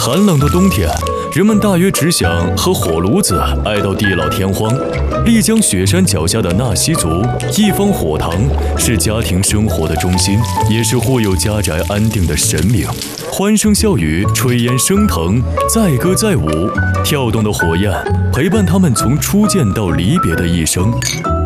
寒冷的冬天，人们大约只想和火炉子挨到地老天荒。丽江雪山脚下的纳西族一方火塘是家庭生活的中心，也是护佑家宅安定的神明。欢声笑语，炊烟升腾，载歌载舞，跳动的火焰陪伴他们从初见到离别的一生。